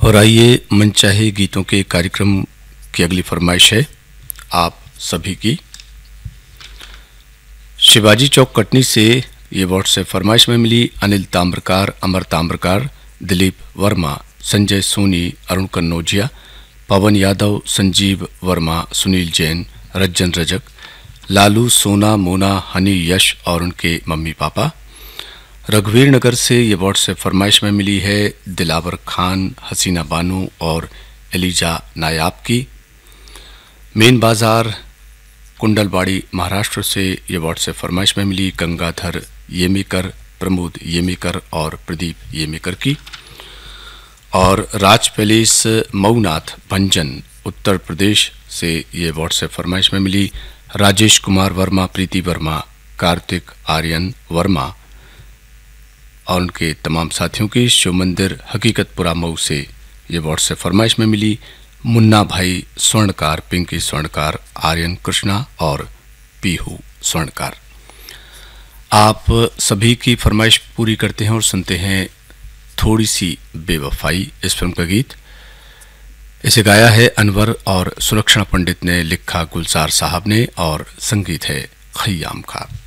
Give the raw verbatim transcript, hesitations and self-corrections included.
और आइए मनचाहे गीतों के कार्यक्रम की अगली फरमाइश है आप सभी की। शिवाजी चौक कटनी से ये व्हाट्सएप फरमाइश में मिली। अनिल ताम्रकार, अमर ताम्रकार, दिलीप वर्मा, संजय सोनी, अरुण कन्नौजिया, पवन यादव, संजीव वर्मा, सुनील जैन, रज्जन रजक, लालू, सोना, मोना, हनी, यश और उनके मम्मी पापा। रघुवीर नगर से ये व्हाट्सएप फरमाइश में मिली है दिलावर खान, हसीना बानो और एलिजा नायाब की। मेन बाजार कुंडलबाड़ी महाराष्ट्र से ये व्हाट्सएप फरमाइश में मिली गंगाधर येमेकर, प्रमोद येमेकर और प्रदीप येमेकर की। और राज पैलेस मऊनाथ भंजन उत्तर प्रदेश से ये व्हाट्सएप फरमाइश में मिली राजेश कुमार वर्मा, प्रीति वर्मा, कार्तिक आर्यन वर्मा और उनके तमाम साथियों की। शिव मंदिर हकीकतपुरा मऊ से ये व्हाट्सएप फरमाइश में मिली मुन्ना भाई स्वर्णकार, पिंकी स्वर्णकार, आर्यन कृष्णा और पीहू स्वर्णकार। आप सभी की फरमाइश पूरी करते हैं और सुनते हैं थोड़ी सी बेवफाई, इस फिल्म का गीत। इसे गाया है अनवर और सुलक्षणा पंडित ने, लिखा गुलजार साहब ने और संगीत है खय्याम खान।